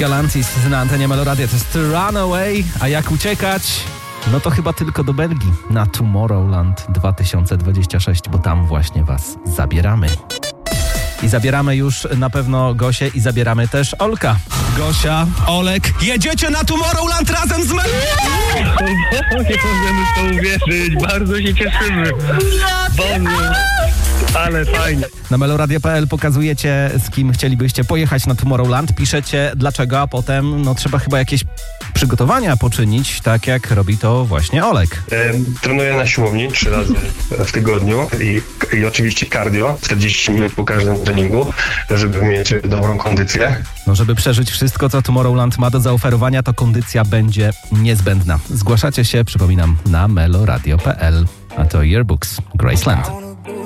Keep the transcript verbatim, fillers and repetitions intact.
Galantis na antenie Meloradia. To jest Runaway, a jak uciekać? No to chyba tylko do Belgii na Tomorrowland dwa tysiące dwudziesty szósty, bo tam właśnie was zabieramy. I zabieramy już na pewno Gosię i zabieramy też Olka. Gosia, Olek, jedziecie na Tomorrowland razem z Meloradio! Nie możemy w to uwierzyć, bardzo się cieszymy. Boże, ale fajnie. Na meloradio kropka p l pokazujecie, z kim chcielibyście pojechać na Tomorrowland. Piszecie dlaczego, a potem no trzeba chyba jakieś przygotowania poczynić, tak jak robi to właśnie Olek. E, trenuję na siłowni trzy razy w tygodniu i, i oczywiście cardio, czterdzieści minut po każdym treningu, żeby mieć dobrą kondycję. No żeby przeżyć wszystko, co Tomorrowland ma do zaoferowania, to kondycja będzie niezbędna. Zgłaszacie się, przypominam, na meloradio kropka p l, a to Yearbooks Graceland.